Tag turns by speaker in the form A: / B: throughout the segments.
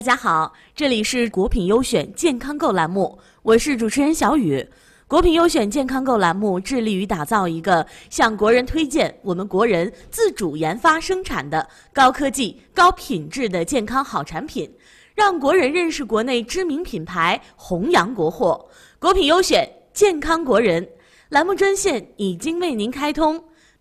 A: 大家好，这里是果品优选健康购栏目，我是主持人小雨。果品优选健康购栏目致力于打造一个向国人推荐我们国人自主研发生产的高科技、高品质的健康好产品，让国人认识国内知名品牌，弘扬国货。果品优选健康国人栏目专线已经为您开通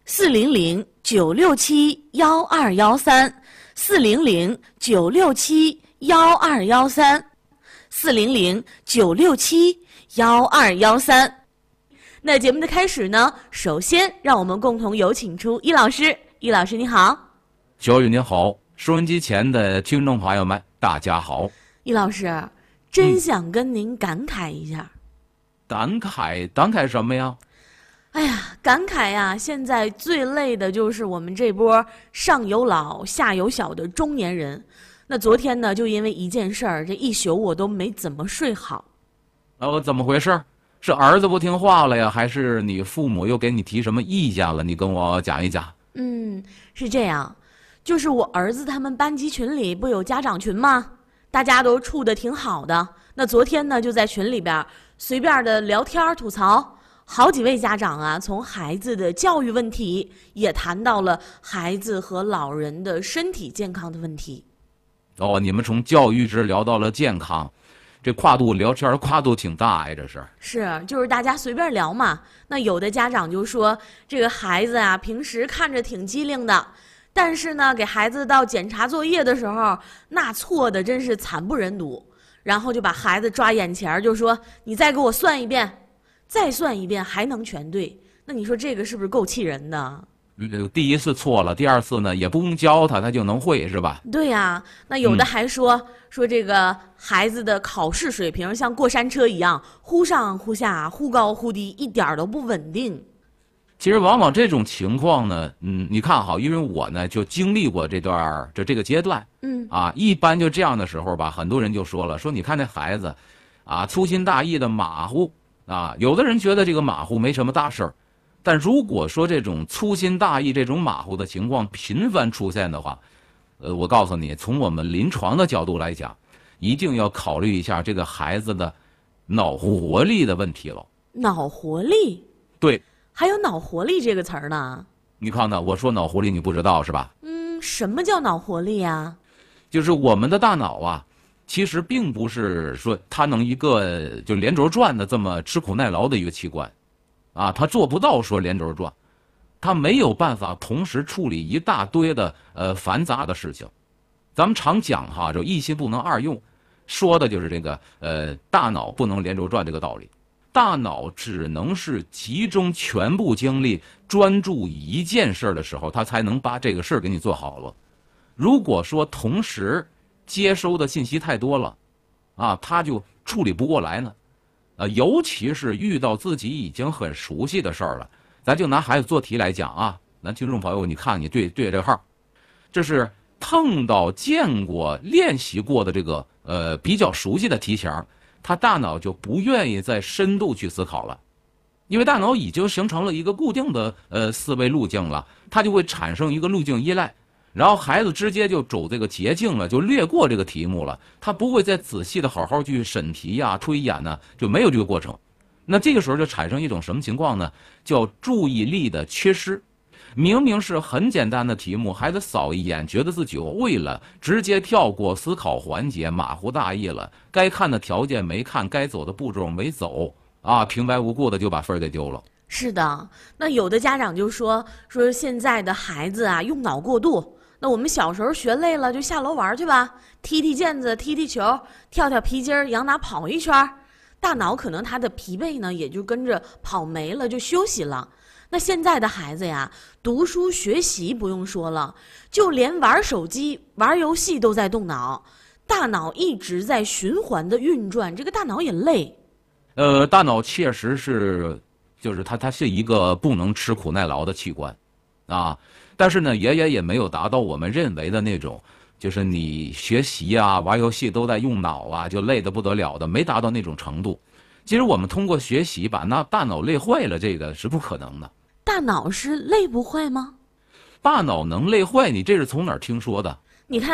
A: ，400-967-1213，400-967-1213。那节目的开始呢，首先让我们共同有请出易老师。易老师你好。
B: 小雨您好，收音机前的听众朋友们大家好。
A: 易老师，真想跟您感慨一下。
B: 感慨什么呀？
A: 哎呀，感慨呀！现在最累的就是我们这波上有老下有小的中年人。那昨天呢，就因为一件事儿，这一宿我都没怎么睡好。
B: 怎么回事？是儿子不听话了呀，还是你父母又给你提什么意见了？你跟我讲一讲。
A: 是这样，就是我儿子他们班级群里不有家长群吗？大家都处得挺好的。那昨天呢，就在群里边随便的聊天吐槽。好几位家长啊，从孩子的教育问题，也谈到了孩子和老人的身体健康的问题。
B: 你们从教育值聊到了健康，这跨度聊天跨度挺大呀，这是。
A: 是，就是大家随便聊嘛。那有的家长就说，这个孩子啊，平时看着挺机灵的，但是呢，给孩子到检查作业的时候，那错的真是惨不忍睹。然后就把孩子抓眼前，就说：“你再给我算一遍。”再算一遍还能全对，那你说这个是不是够气人的？
B: 第一次错了，第二次呢也不用教他就能会，是吧？
A: 对呀，那有的还说这个孩子的考试水平像过山车一样，忽上忽下，忽高忽低，一点都不稳定。
B: 其实往往这种情况呢，你看好，因为我呢就经历过这个阶段，一般就这样的时候吧，很多人就说了，说你看这孩子，粗心大意的马虎。有的人觉得这个马虎没什么大事儿，但如果说这种粗心大意、这种马虎的情况频繁出现的话，我告诉你，从我们临床的角度来讲，一定要考虑一下这个孩子的脑活力的问题了。
A: 脑活力？
B: 对，
A: 还有脑活力这个词儿呢？
B: 你看呢？我说脑活力你不知道是吧？
A: 什么叫脑活力啊？
B: 就是我们的大脑啊。其实并不是说它能一个就连轴转的这么吃苦耐劳的一个器官，它做不到说连轴转，它没有办法同时处理一大堆的繁杂的事情。咱们常讲哈，就一心不能二用，说的就是这个大脑不能连轴转这个道理。大脑只能是集中全部精力专注一件事的时候，它才能把这个事儿给你做好了。如果说同时接收的信息太多了，他就处理不过来呢。尤其是遇到自己已经很熟悉的事儿了，咱就拿孩子做题来讲啊，咱听众朋友，你看你对这个号，这是碰到见过练习过的这个比较熟悉的题型，他大脑就不愿意再深度去思考了，因为大脑已经形成了一个固定的思维路径了，它就会产生一个路径依赖。然后孩子直接就走这个捷径了，就略过这个题目了，他不会再仔细的好好去审题呀、推演呢，就没有这个过程。那这个时候就产生一种什么情况呢？叫注意力的缺失。明明是很简单的题目，孩子扫一眼觉得自己会了，直接跳过思考环节，马虎大意了，该看的条件没看，该走的步骤没走，平白无故的就把分给丢了。
A: 是的，那有的家长就说现在的孩子啊用脑过度。那我们小时候学累了就下楼玩去吧，踢踢毽子，踢踢球，跳跳皮筋儿，仰哪跑一圈，大脑可能他的疲惫呢也就跟着跑没了，就休息了。那现在的孩子呀，读书学习不用说了，就连玩手机玩游戏都在动脑，大脑一直在循环的运转，这个大脑也累。
B: 大脑确实是，就是它是一个不能吃苦耐劳的器官但是呢，也没有达到我们认为的那种，就是你学习玩游戏都在用脑就累得不得了的，没达到那种程度。其实我们通过学习把那大脑累坏了，这个是不可能的。
A: 大脑是累不坏吗？
B: 大脑能累坏，你这是从哪儿听说的？
A: 你看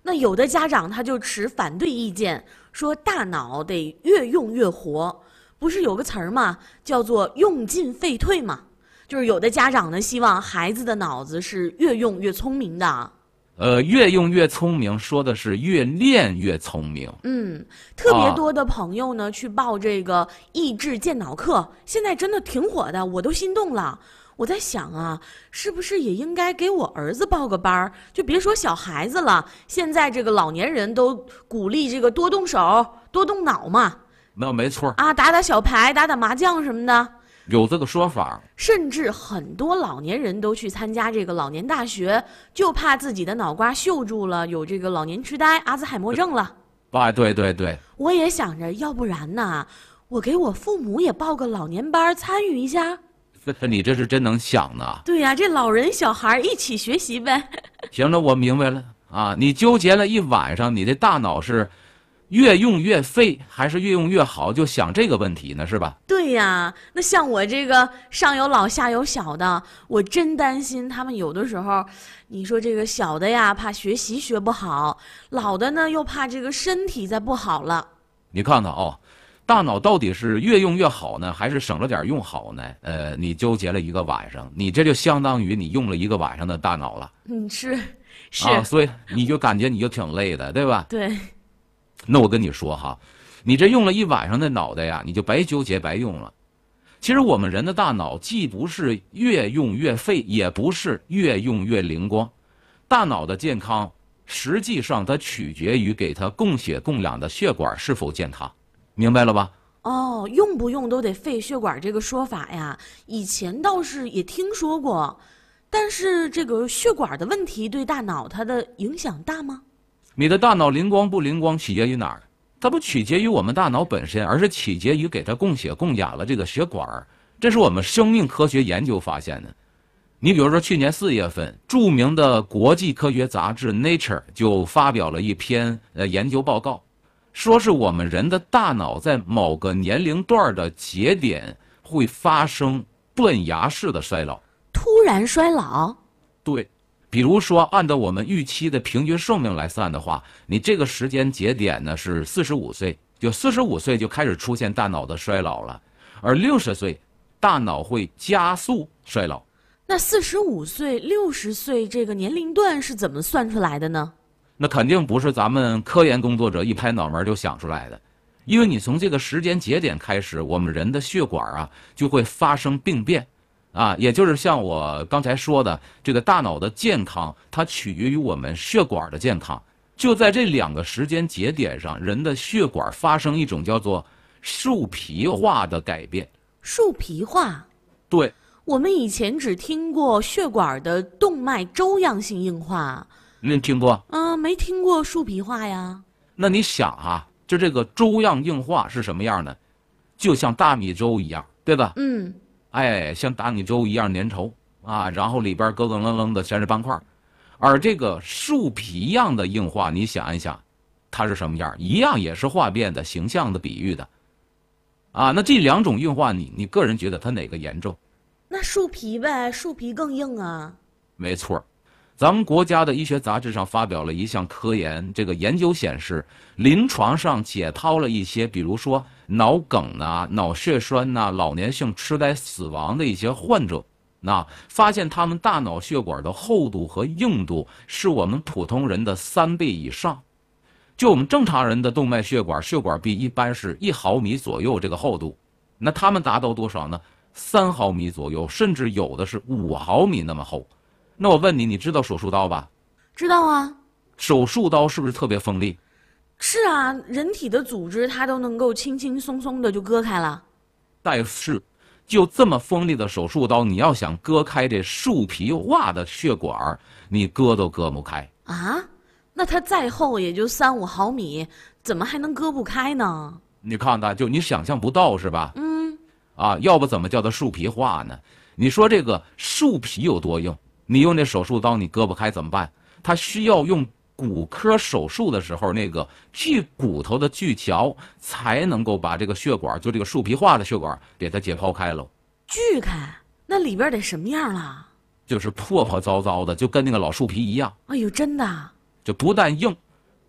A: 那有的家长他就持反对意见，说大脑得越用越活，不是有个词儿吗？叫做用进废退嘛。就是有的家长呢，希望孩子的脑子是越用越聪明的。
B: 越用越聪明，说的是越练越聪明。
A: 特别多的朋友呢，去报这个益智健脑课，现在真的挺火的，我都心动了。我在想啊，是不是也应该给我儿子报个班儿？就别说小孩子了，现在这个老年人都鼓励这个多动手、多动脑嘛。
B: 那没错
A: 啊，打打小牌、打打麻将什么的。
B: 有这个说法，
A: 甚至很多老年人都去参加这个老年大学，就怕自己的脑瓜锈住了，有这个老年痴呆、阿兹海默症了。
B: 对，
A: 我也想着，要不然呢，我给我父母也报个老年班参与一下。
B: 你这是真能想呢。
A: 对呀，这老人小孩一起学习呗。
B: 行了，我明白了啊，你纠结了一晚上，你的大脑是越用越废还是越用越好，就想这个问题呢，是吧？
A: 对呀，那像我这个上有老下有小的，我真担心他们有的时候，你说这个小的呀怕学习学不好，老的呢又怕这个身体再不好了。
B: 你看看哦，大脑到底是越用越好呢，还是省着点用好呢？你纠结了一个晚上，你这就相当于你用了一个晚上的大脑了。
A: 是
B: 啊，所以你就感觉你就挺累的，对吧？
A: 对。
B: 那我跟你说哈，你这用了一晚上的脑袋呀，你就白纠结白用了。其实我们人的大脑既不是越用越废，也不是越用越灵光。大脑的健康实际上它取决于给它供血供氧的血管是否健康，明白了吧？
A: 哦，用不用都得废血管这个说法呀，以前倒是也听说过，但是这个血管的问题对大脑它的影响大吗？
B: 你的大脑灵光不灵光取决于哪儿？它不取决于我们大脑本身，而是取决于给它供血供氧了这个血管。这是我们生命科学研究发现的。你比如说去年4月份，著名的国际科学杂志《Nature》就发表了一篇研究报告，说是我们人的大脑在某个年龄段的节点会发生断崖式的衰老。
A: 突然衰老？
B: 对。比如说，按照我们预期的平均寿命来算的话，你这个时间节点呢是45岁，就45岁就开始出现大脑的衰老了，而60岁，大脑会加速衰老。
A: 那45岁、60岁这个年龄段是怎么算出来的呢？
B: 那肯定不是咱们科研工作者一拍脑门就想出来的，因为你从这个时间节点开始，我们人的血管啊就会发生病变。也就是像我刚才说的，这个大脑的健康，它取决于我们血管的健康。就在这2个时间节点上，人的血管发生一种叫做树皮化的改变。
A: 树皮化？对，我们以前只听过血管的动脉粥样性硬化。
B: 你听过？
A: 没听过树皮化呀。
B: 那你想啊，就这个粥样硬化是什么样的？就像大米粥一样，对吧？像大米粥一样粘稠啊，然后里边咯咯楞楞的全是斑块，而这个树皮样的硬化，你想一想，它是什么样？一样也是化变的、形象的比喻的，那这2种硬化，你个人觉得它哪个严重？
A: 那树皮呗，树皮更硬啊。
B: 没错。咱们国家的医学杂志上发表了一项科研，这个研究显示，临床上解剖了一些，比如说脑梗脑血栓老年性痴呆死亡的一些患者，发现他们大脑血管的厚度和硬度是我们普通人的3倍以上。就我们正常人的动脉血管壁一般是1毫米左右这个厚度，那他们达到多少呢？3毫米左右，甚至有的是5毫米那么厚。那我问你，你知道手术刀吧？
A: 知道啊。
B: 手术刀是不是特别锋利？
A: 是啊，人体的组织它都能够轻轻松松的就割开了。
B: 但是，就这么锋利的手术刀，你要想割开这树皮化的血管，你割都割不开
A: 啊？那它再厚也就3、5毫米，怎么还能割不开呢？
B: 你看看，就你想象不到是吧？要不怎么叫它树皮化呢？你说这个树皮有多硬？你用那手术刀你割不开怎么办？它需要用骨科手术的时候那个锯骨头的锯桥才能够把这个血管，就这个树皮化的血管给它解剖开了。
A: 锯开？那里边得什么样了？
B: 就是破破糟糟的，就跟那个老树皮一样。
A: 哎呦，真的？
B: 就不但硬，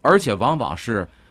B: 而且往往是